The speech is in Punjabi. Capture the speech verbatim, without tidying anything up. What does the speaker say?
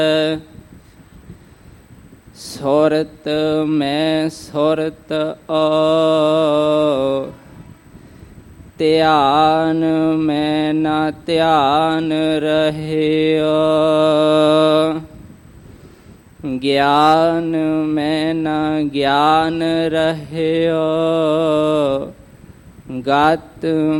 ਸੁਰਤ ਮੈਂ ਸੁਰਤ ਓ ਧਿਆਨ ਮੈਂ ਨਾ ਧਿਆਨ ਰਹਿਓ ਗਿਆਨ ਮੈਂ ਨਾ ਗਿਆਨ ਰਹਿਓ ਗਤ